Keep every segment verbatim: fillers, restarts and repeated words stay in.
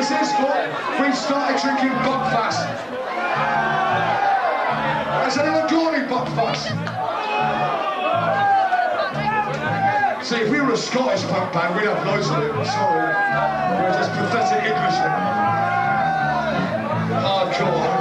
this is for? We started drinking Buckfast. It's a little glory Buckfast. See, if we were a Scottish punk band, we'd have loads of it. Sorry. We're just pathetic Englishmen. Hardcore.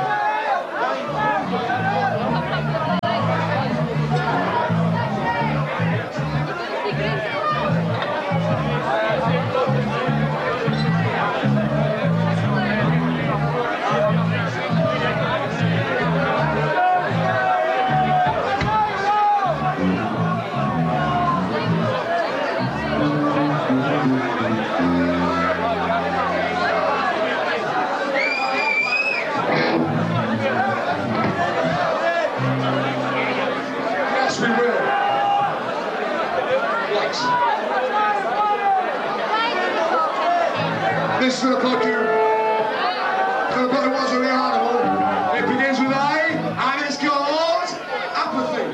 This is look like you. Look like it was a real animal. It begins with A, and it's called Apathy.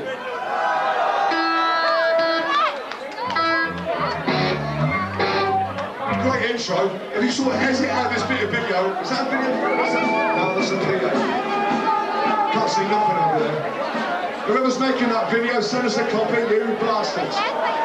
Great intro. If you sort of hesitate out this bit of video, is that a video? No, that's a video. Can't see nothing over there. Whoever's making that video, send us a copy, you bastards.